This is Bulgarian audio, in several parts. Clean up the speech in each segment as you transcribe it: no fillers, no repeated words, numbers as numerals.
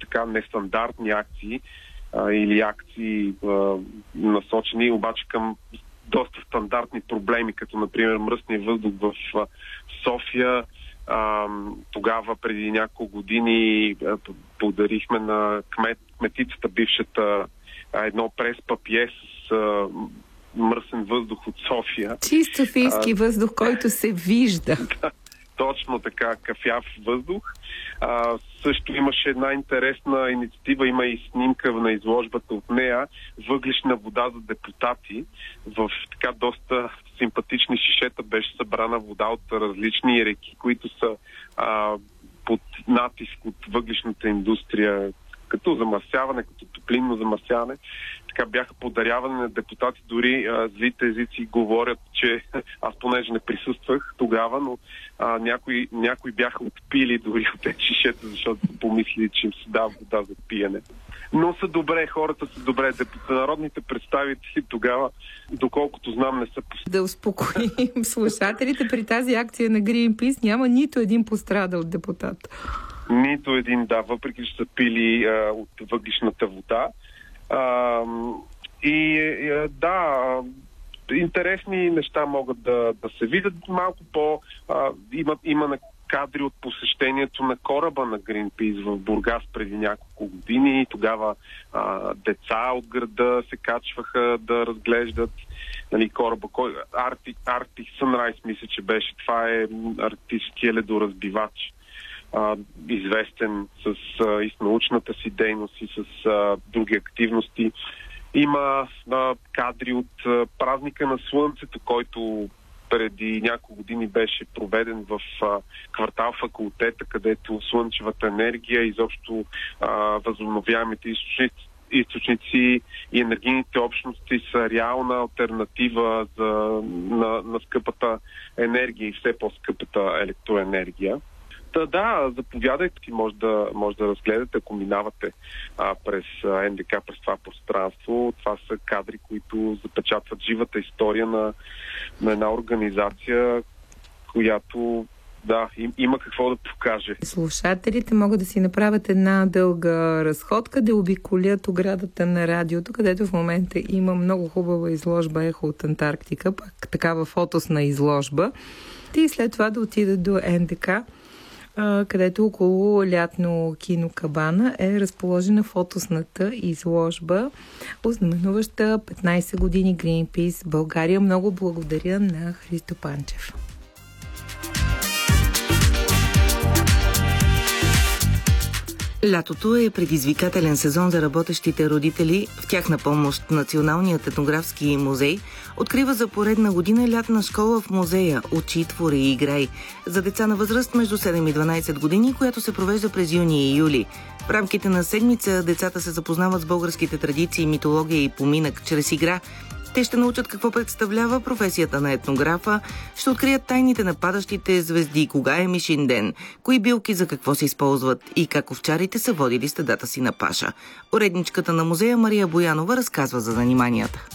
така нестандартни акции или акции насочени обаче към доста стандартни проблеми, като например мръсния въздух в София. Тогава преди няколко години подарихме на кметицата бившата едно прес-папие с мръсен въздух от София. Чист софийски въздух, който се вижда. Да, точно така, кафяв въздух. Също имаше една интересна инициатива, има и снимка на изложбата от нея, въглищна вода за депутати. В така доста симпатични шишета беше събрана вода от различни реки, които са под натиск от въглищната индустрия, като замърсяване, като топлинно замърсяване. Така бяха подарявани на депутати, дори злите езици говорят, че аз понеже не присъствах тогава, но някои бяха отпили дори от тези шишета, защото са помислили, че им се дава вода за пиене. Но са добре, хората са добре. Народните представители тогава, доколкото знам, не са Да успокоим слушателите, при тази акция на Greenpeace няма нито един пострадал депутат. Нито един, да, въпреки че са пили от въглищната вода. Интересни неща могат да се видят. Малко има на кадри от посещението на кораба на Greenpeace в Бургас преди няколко години. Тогава деца от града се качваха да разглеждат кораба. Arctic Sunrise, мисля, че беше. Това е арктическия ледоразбивач, известен и с научната си дейност и с други активности. Има кадри от празника на Слънцето, който преди няколко години беше проведен в квартал Факултета, където слънчевата енергия, изобщо възобновяемите източници и енергийните общности са реална алтернатива на скъпата енергия и все по-скъпата електроенергия. Да, заповядайте, може да разгледате, ако минавате през НДК, през това пространство. Това са кадри, които запечатват живата история на една организация, която има какво да покаже. Слушателите могат да си направят една дълга разходка, да обиколят оградата на радиото, където в момента има много хубава изложба Ехо от Антарктика, пак такава фотосна изложба. И след това да отидат до НДК, където около лятно кино Кабана е разположена фотосната изложба, ознаменуваща 15 години Greenpeace в България. Много благодаря на Христо Панчев. Лятото е предизвикателен сезон за работещите родители. В тяхна помощ Националният етнографски музей открива за поредна година лятна школа в музея "Учи, твори и играй" за деца на възраст между 7 и 12 години, която се провежда през юни и юли. В рамките на седмица децата се запознават с българските традиции, митология и поминък чрез игра. Те ще научат какво представлява професията на етнографа, ще открият тайните на падащите звезди, кога е Мишин ден, кои билки за какво се използват и как овчарите са водили стадата си на паша. Уредничката на музея Мария Боянова разказва за заниманията.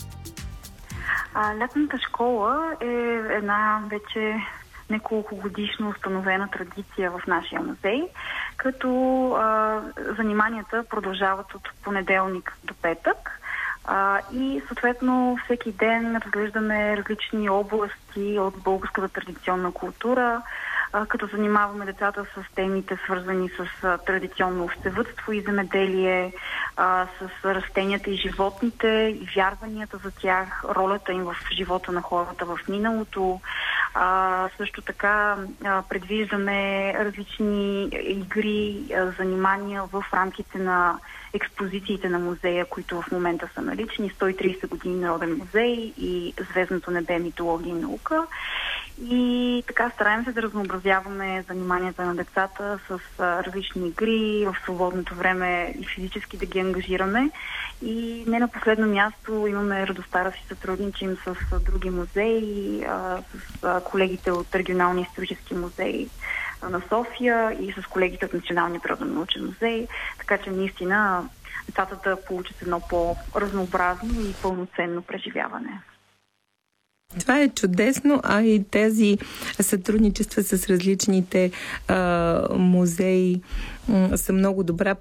Лятната школа е една вече неколко годишно установена традиция в нашия музей, като заниманията продължават от понеделник до петък. И съответно всеки ден разглеждаме различни области от българската традиционна култура, като занимаваме децата с темите, свързани с традиционно овцевъдство и земеделие, с растенията и животните, и вярванията за тях, ролята им в живота на хората в миналото. Също така предвиждаме различни игри, занимания в рамките на експозициите на музея, които в момента са налични. 130 години Народен музей и Звездното небе, митология и наука. И така стараем се да разнообразяваме заниманията на децата с различни игри, в свободното време и физически да ги ангажираме. И не на последно място имаме радостта да си сътрудничим с други музеи, с колегите от Регионалния исторически музей на София и с колегите от Националния природно-научен музей, така че наистина децата да получат едно по-разнообразно и пълноценно преживяване. Това е чудесно, а и тези сътрудничества с различните музеи са много добра